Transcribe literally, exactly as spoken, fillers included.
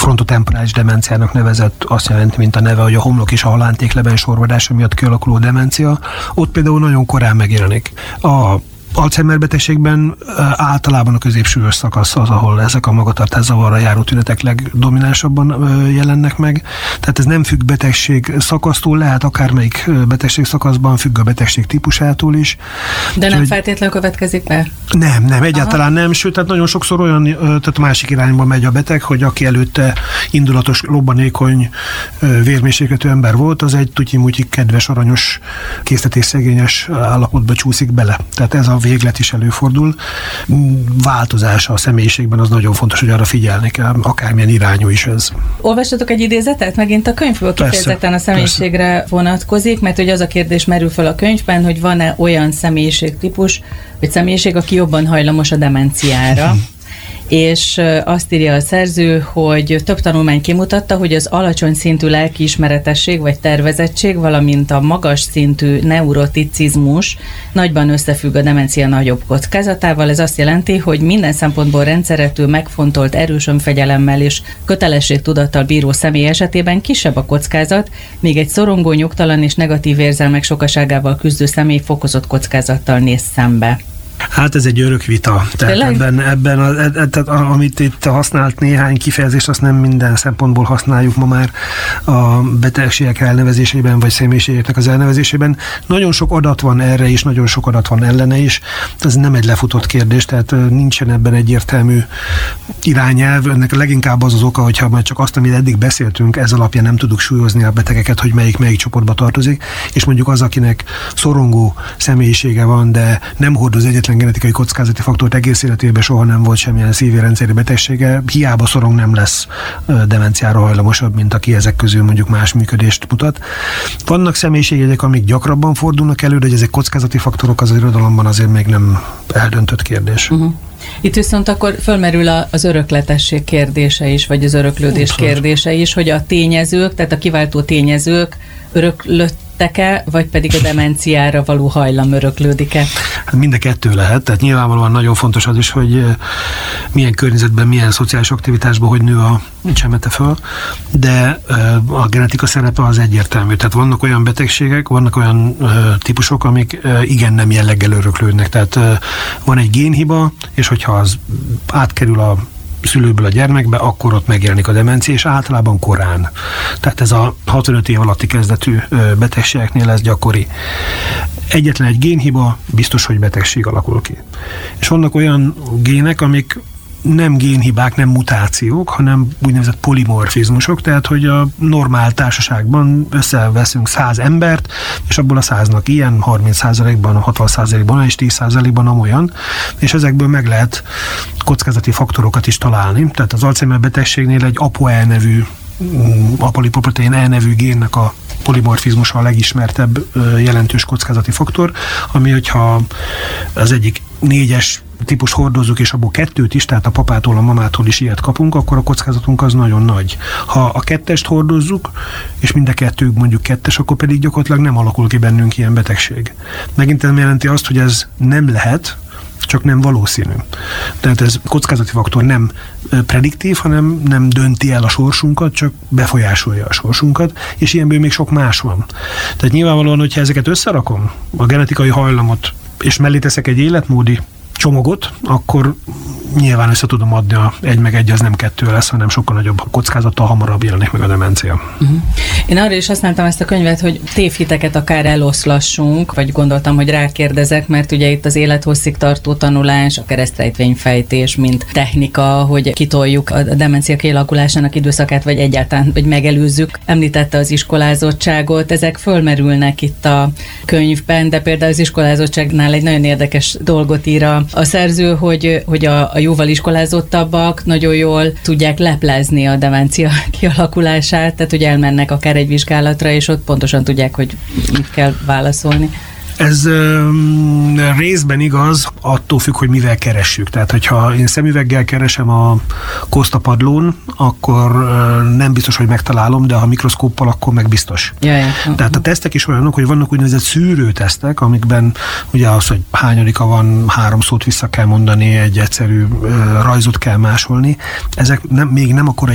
frontotemporális demenciának nevezett, azt jelenti, mint a neve, hogy a homlok és a halántékleben sorvadása miatt kialakuló demencia, ott például nagyon korán megjelenik. A Alzheimer betegségben általában a középsúlyos szakasz az, ahol ezek a magatartászavarral járó tünetek legdominánsabban jelennek meg. Tehát ez nem függ betegség szakasztól, lehet akármelyik betegség szakaszban, függ a betegség típusától is. De nem feltétlenül következik be? Nem, nem, egyáltalán Aha. nem, sőt, tehát nagyon sokszor olyan, tehát másik irányba megy a beteg, hogy aki előtte indulatos, lobbanékony, vérmérsékletű ember volt, az egy tutyi-mutyi, kedves, aranyos, késztetésszegényes állapotba csúszik bele. Tehát ez a véglet is előfordul. Változása a személyiségben az nagyon fontos, hogy arra figyelni kell, akármilyen irányú is ez. Olvastatok egy idézetet? Megint a könyvből kifejezetten a személyiségre persze. vonatkozik, mert hogy az a kérdés merül fel a könyvben, hogy van-e olyan személyiségtípus, vagy személyiség, aki jobban hajlamos a demenciára. És azt írja a szerző, hogy több tanulmány kimutatta, hogy az alacsony szintű lelkiismeretesség vagy tervezettség, valamint a magas szintű neuroticizmus nagyban összefügg a demencia nagyobb kockázatával. Ez azt jelenti, hogy minden szempontból rendszeretű, megfontolt, erős önfegyelemmel és kötelességtudattal bíró személy esetében kisebb a kockázat, míg egy szorongó, nyugtalan és negatív érzelmek sokaságával küzdő személy fokozott kockázattal néz szembe. Hát ez egy örök vita. Tehát ebben, ebben a, e, tehát amit itt használt néhány kifejezést, azt nem minden szempontból használjuk ma már a betegségek elnevezésében, vagy személyiségeknek az elnevezésében. Nagyon sok adat van erre is, nagyon sok adat van ellene is. Ez nem egy lefutott kérdés, tehát nincsen ebben egyértelmű irányelv. Ennek leginkább az az oka, hogyha majd csak azt, amit eddig beszéltünk, ez alapján nem tudjuk súlyozni a betegeket, hogy melyik melyik csoportba tartozik, és mondjuk az, akinek szorongó személyisége van, de nem hordoz egyetlen genetikai kockázati faktort, egész életében soha nem volt semmilyen szívérendszeri betegsége, hiába szorong, nem lesz demenciára hajlamosabb, mint aki ezek közül mondjuk más működést mutat. Vannak személyiségjegyek, amik gyakrabban fordulnak elő, de hogy ezek kockázati faktorok az irodalomban azért még nem eldöntött kérdés. Uh-huh. Itt viszont akkor fölmerül az örökletesség kérdése is, vagy az öröklődés Abszolút. kérdése is, hogy a tényezők, tehát a kiváltó tényezők öröklöttek-e, vagy pedig a demenciára való hajlam öröklődik-e? Hát mind a kettő lehet, tehát nyilvánvalóan nagyon fontos az is, hogy milyen környezetben, milyen szociális aktivitásban, hogy nő a csemete föl, de a genetika szerepe az egyértelmű. Tehát vannak olyan betegségek, vannak olyan típusok, amik igen nem jelleggel öröklődnek. Tehát van egy génhiba, és hogyha az átkerül a szülőből a gyermekbe, akkor ott megjelenik a demencia, és általában korán. Tehát ez a hatvanöt év alatti kezdetű betegségeknél ez gyakori. Egyetlen egy génhiba, biztos, hogy betegség alakul ki. És vannak olyan gének, amik nem génhibák, nem mutációk, hanem úgynevezett polimorfizmusok, tehát hogy a normál társaságban összeveszünk száz embert, és abból a száznak ilyen, harminc százalékban, hatvan százalékban és tíz százalékban amolyan, és ezekből meg lehet kockázati faktorokat is találni. Tehát az Alzheimer betegségnél egy ApoE nevű, apolipoprotein E nevű génnek a polimorfizmusa a legismertebb jelentős kockázati faktor, ami hogyha az egyik négyes típus hordozzuk, és abból kettőt is, tehát a papától, a mamától is ilyet kapunk, akkor a kockázatunk az nagyon nagy. Ha a kettest hordozzuk, és mind a kettők mondjuk kettes, akkor pedig gyakorlatilag nem alakul ki bennünk ilyen betegség. Megint nem jelenti azt, hogy ez nem lehet, csak nem valószínű. Tehát ez kockázati faktor nem prediktív, hanem nem dönti el a sorsunkat, csak befolyásolja a sorsunkat, és ilyenből még sok más van. Tehát nyilvánvalóan, hogyha ezeket összerakom, a genetikai hajlamot, és mellé teszek egy életmódi csomagot, akkor nyilván össze tudom adni a egy meg egy, az nem kettő lesz, hanem sokkal nagyobb kockázattal hamarabb jelenik meg a demencia. Uh-huh. Én arra is használtam ezt a könyvet, hogy tévhiteket akár eloszlassunk, vagy gondoltam, hogy rákérdezek, mert ugye itt az élethosszig tartó tanulás, a keresztrejtvényfejtés, mint technika, hogy kitoljuk a demencia kialakulásának időszakát, vagy egyáltalán, vagy megelőzzük. Említette az iskolázottságot, ezek fölmerülnek itt a könyvben, de például az iskolázottságnál egy nagyon érdekes dolgot ír a, a szerző, hogy, hogy a, a jóval iskolázottabbak nagyon jól tudják leplezni a demencia kialakulását, tehát hogy elmennek akár egy vizsgálatra, és ott pontosan tudják, hogy mit kell válaszolni. Ez ö, részben igaz, attól függ, hogy mivel keressük. Tehát, hogyha én szemüveggel keresem a kosztapadlón, akkor ö, nem biztos, hogy megtalálom, de ha mikroszkóppal, akkor meg biztos. Jaj, uh-huh. Tehát a tesztek is olyanok, hogy vannak úgynevezett szűrőtesztek, amikben ugye az, hogy hányadika van, három szót vissza kell mondani, egy egyszerű ö, rajzot kell másolni. Ezek nem, még nem akkora